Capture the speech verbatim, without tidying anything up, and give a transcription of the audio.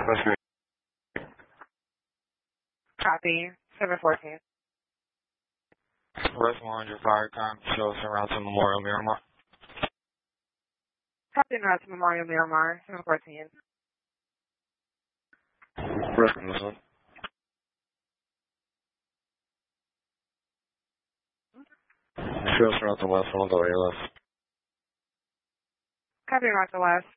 West Copy. seven fourteen. West one hundred fire con shows around to Memorial Miramar. Copy now to Memorial Miramar. seven fourteen. West one. Shows around to West one, go A L S. Copy north to west.